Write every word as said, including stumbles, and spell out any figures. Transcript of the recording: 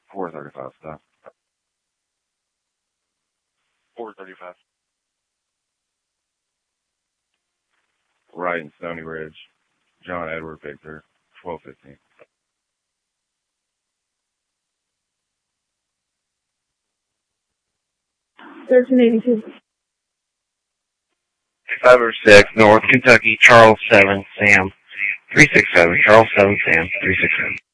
four thirty-five stop. four thirty-five. Right in Stony Ridge. John Edward Victor, twelve fifteen. thirteen eighty-two. five oh six, North Kentucky, Charles seven, Sam, three six seven, Charles seven, Sam, three six seven.